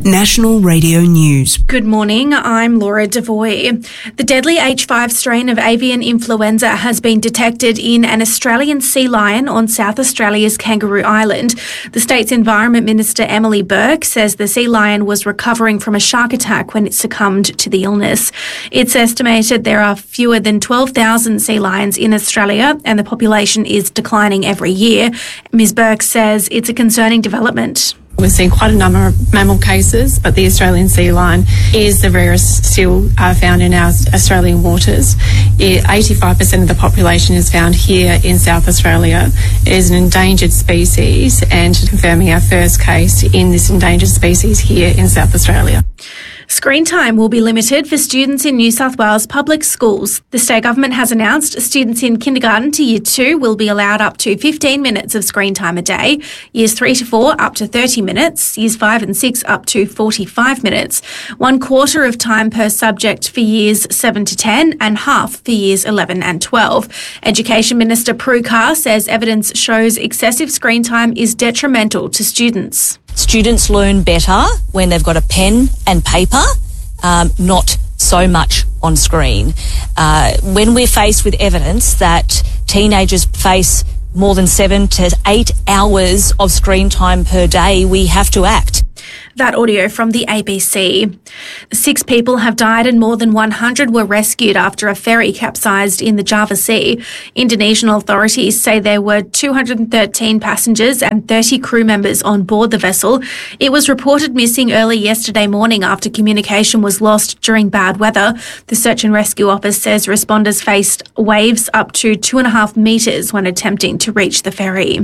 National Radio News. Good morning, I'm Laura Devoy. The deadly H5 strain of avian influenza has been detected in an Australian sea lion on South Australia's Kangaroo Island. The state's Environment Minister Emily Burke says the sea lion was recovering from a shark attack when it succumbed to the illness. It's estimated there are fewer than 12,000 sea lions in Australia and the population is declining every year. Ms Burke says it's a concerning development. We've seen quite a number of mammal cases, but the Australian sea lion is the rarest still found in our Australian waters. 85% of the population is found here in South Australia. It is an endangered species, and confirming our first case in this endangered species here in South Australia. Screen time will be limited for students in New South Wales public schools. The state government has announced students in kindergarten to year 2 will be allowed up to 15 minutes of screen time a day, years 3 to 4 up to 30 minutes, years 5 and 6 up to 45 minutes, 1/4 of time per subject for years 7 to 10 and half for years 11 and 12. Education Minister Prue Carr says evidence shows excessive screen time is detrimental to students. Students learn better when they've got a pen and paper, not so much on screen. When we're faced with evidence that teenagers face more than 7 to 8 hours of screen time per day, we have to act. That audio from the ABC. 6 people have died and more than 100 were rescued after a ferry capsized in the Java Sea. Indonesian authorities say there were 213 passengers and 30 crew members on board the vessel. It was reported missing early yesterday morning after communication was lost during bad weather. The Search and Rescue Office says responders faced waves up to 2.5 metres when attempting to reach the ferry.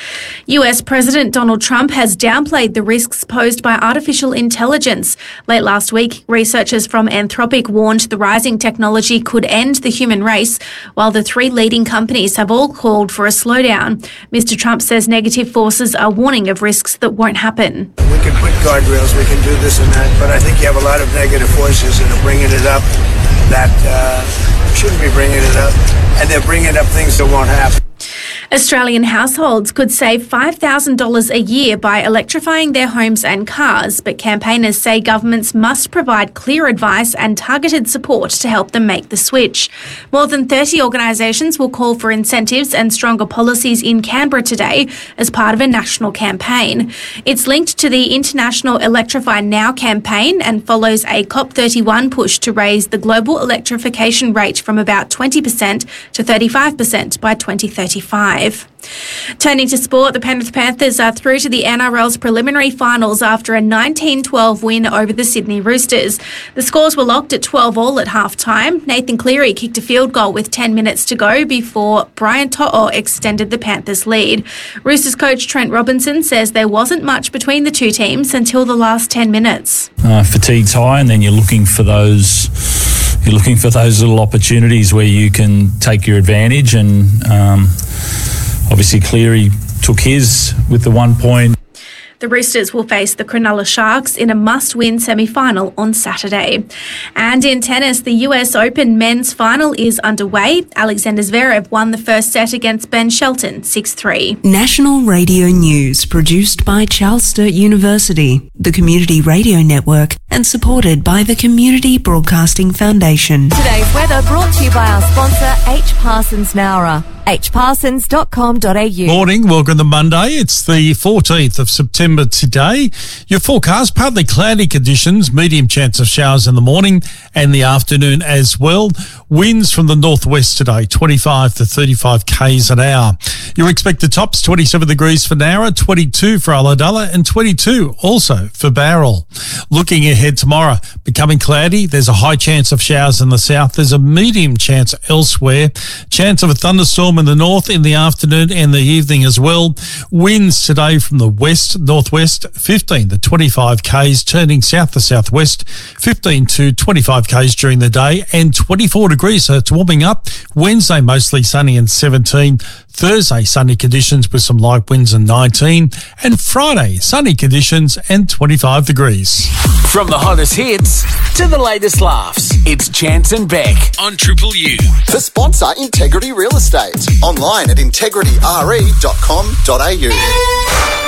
US President Donald Trump has downplayed the risks posed by artificial intelligence. Late last week, researchers from Anthropic warned the rising technology could end the human race, while the 3 leading companies have all called for a slowdown. Mr. Trump says negative forces are warning of risks that won't happen. We can put guardrails, we can do this and that, but I think you have a lot of negative forces that are bringing it up that shouldn't be bringing it up, and they're bringing up things that won't happen. Australian households could save $5,000 a year by electrifying their homes and cars, but campaigners say governments must provide clear advice and targeted support to help them make the switch. More than 30 organisations will call for incentives and stronger policies in Canberra today as part of a national campaign. It's linked to the International Electrify Now campaign and follows a COP31 push to raise the global electrification rate from about 20% to 35% by 2035. Turning to sport, the Penrith Panthers are through to the NRL's preliminary finals after a 19-12 win over the Sydney Roosters. The scores were locked at 12-all at half-time. Nathan Cleary kicked a field goal with 10 minutes to go before Brian To'o extended the Panthers' lead. Roosters coach Trent Robinson says there wasn't much between the two teams until the last 10 minutes. Fatigue's high, and then you're looking for those little opportunities where you can take your advantage, and obviously Cleary took his with the 1 point. The Roosters will face the Cronulla Sharks in a must-win semi-final on Saturday. And in tennis, the US Open men's final is underway. Alexander Zverev won the first set against Ben Shelton, 6-3. National Radio News, produced by Charles Sturt University, the Community Radio Network, and supported by the Community Broadcasting Foundation. Today's weather brought to you by our sponsor, H. Parsons Nowra. hparsons.com.au. Morning, welcome to Monday. It's the 14th of September today. Your forecast, partly cloudy conditions, medium chance of showers in the morning and the afternoon as well. Winds from the northwest today, 25 to 35 k's an hour. Your expected tops, 27 degrees for Nowra, 22 for Ulladulla and 22 also for Bowral. Looking ahead tomorrow, becoming cloudy. There's a high chance of showers in the south. There's a medium chance elsewhere. Chance of a thunderstorm in the north in the afternoon and the evening as well. Winds today from the northwest, 15 to 25 k's, turning south to southwest, 15 to 25 k's during the day, and 24 degrees, so it's warming up. Wednesday, mostly sunny and 17. Thursday, sunny conditions with some light winds and 19. And Friday, sunny conditions and 25 degrees. From the hottest hits to the latest laughs, it's Chance and Beck on Triple U. The sponsor, Integrity Real Estate. Online at integrityre.com.au.